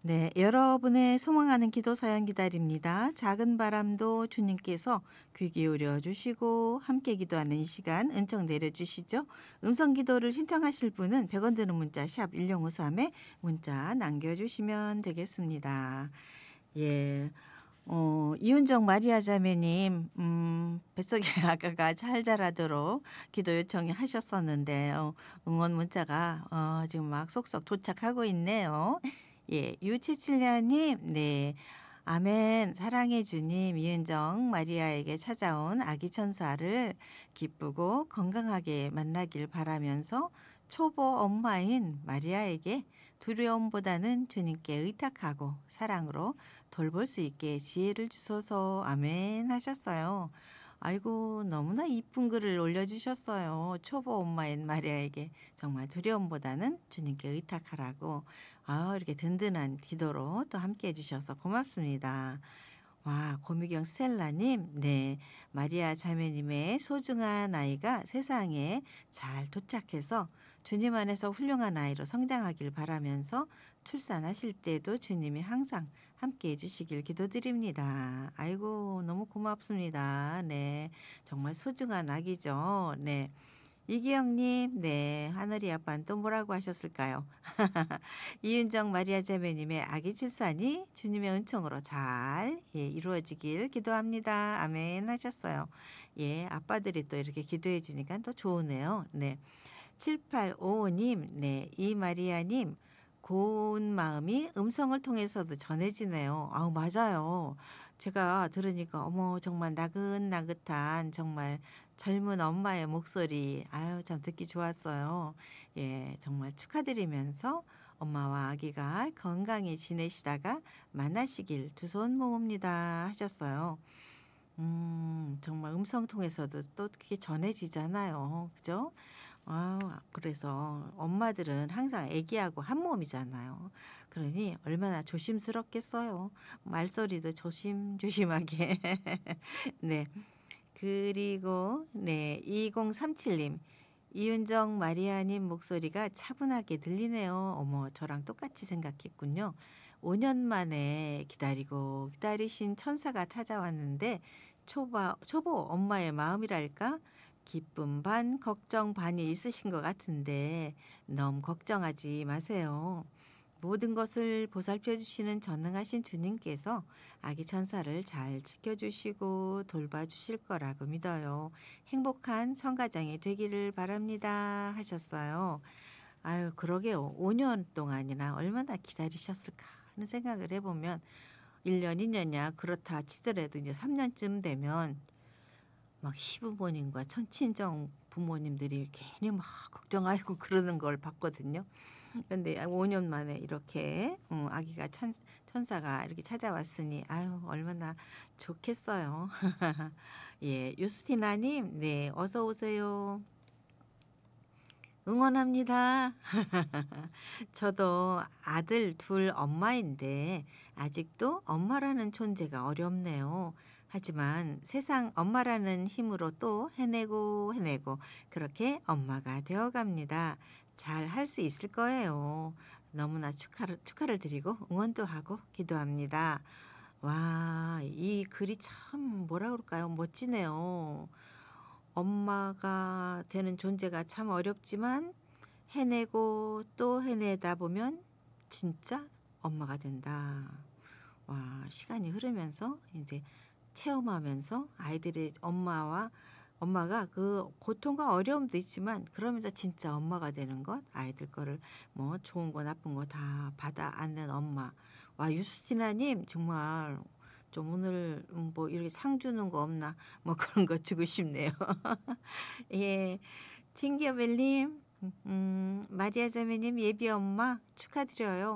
네, 여러분의 소망하는 기도 사연 기다립니다. 작은 바람도 주님께서 귀 기울여 주시고 함께 기도하는 이 시간 은총 내려주시죠. 음성 기도를 신청하실 분은 100원 드는 문자 샵 1053에 문자 남겨주시면 되겠습니다. 예. 이윤정 마리아 자매님, 뱃속의 아가가 잘 자라도록 기도 요청이 하셨었는데, 응원 문자가, 지금 막 속속 도착하고 있네요. 예, 유치칠냐님, 네. 아멘. 사랑해 주님, 이은정 마리아에게 찾아온 아기 천사를 기쁘고 건강하게 만나길 바라면서 초보 엄마인 마리아에게 두려움보다는 주님께 의탁하고 사랑으로 돌볼 수 있게 지혜를 주소서. 아멘 하셨어요. 아이고, 너무나 이쁜 글을 올려주셨어요. 초보 엄마인 마리아에게 정말 두려움보다는 주님께 의탁하라고. 이렇게 든든한 기도로 또 함께 해주셔서 고맙습니다. 와, 고미경 스텔라님, 네. 마리아 자매님의 소중한 아이가 세상에 잘 도착해서 주님 안에서 훌륭한 아이로 성장하길 바라면서 출산하실 때도 주님이 항상 함께 해주시길 기도드립니다. 아이고, 너무 고맙습니다. 네. 정말 소중한 아기죠. 네. 이기영님, 네. 하늘이 아빠는 또 뭐라고 하셨을까요? 이윤정 마리아 자매님의 아기 출산이 주님의 은총으로 잘 이루어지길 기도합니다. 아멘 하셨어요. 예, 아빠들이 또 이렇게 기도해 주니까 또 좋으네요. 네. 7855님, 네. 이마리아님, 고운 마음이 음성을 통해서도 전해지네요. 아우, 맞아요. 제가 들으니까 어머, 정말 나긋나긋한 정말 젊은 엄마의 목소리, 아유, 참 듣기 좋았어요. 예, 정말 축하드리면서 엄마와 아기가 건강히 지내시다가 만나시길 두 손 모읍니다 하셨어요. 정말 음성 통해서도 또 그게 전해지잖아요. 그죠? 그래서 엄마들은 항상 아기하고 한 몸이잖아요. 그러니 얼마나 조심스럽겠어요. 말소리도 조심조심하게. 네. 그리고 네, 2037님. 이윤정 마리아님 목소리가 차분하게 들리네요. 어머, 저랑 똑같이 생각했군요. 5년 만에 기다리고 기다리신 천사가 찾아왔는데 초보 엄마의 마음이랄까? 기쁨 반, 걱정 반이 있으신 것 같은데 너무 걱정하지 마세요. 모든 것을 보살펴 주시는 전능하신 주님께서 아기 천사를 잘 지켜주시고 돌봐주실 거라고 믿어요. 행복한 성가정이 되기를 바랍니다 하셨어요. 아유, 그러게요. 5년 동안이나 얼마나 기다리셨을까 하는 생각을 해보면 1년, 2년이야 그렇다 치더라도 이제 3년쯤 되면 막 시부모님과 친정 부모님들이 괜히 막 걱정하고 그러는 걸 봤거든요. 근데 5년 만에 이렇게 아기가 천사가 이렇게 찾아왔으니 아유, 얼마나 좋겠어요. 예, 유스티나님, 네, 어서 오세요. 응원합니다. 저도 아들 둘 엄마인데 아직도 엄마라는 존재가 어렵네요. 하지만 세상 엄마라는 힘으로 또 해내고 그렇게 엄마가 되어갑니다. 잘 할 수 있을 거예요. 너무나 축하를 드리고 응원도 하고 기도합니다. 와, 이 글이 참 뭐라 그럴까요? 멋지네요. 엄마가 되는 존재가 참 어렵지만 해내고 또 해내다 보면 진짜 엄마가 된다. 와, 시간이 흐르면서 이제 체험하면서 아이들의 엄마가 그 고통과 어려움도 있지만 그러면서 진짜 엄마가 되는 것, 아이들 거를 뭐 좋은 거 나쁜 거 다 받아 안는 엄마. 와, 유스티나님 정말 좀 오늘 뭐 이렇게 상 주는 거 없나 뭐 그런 거 주고 싶네요. 예, 팅기어벨님, 마리아 자매님 예비 엄마 축하드려요.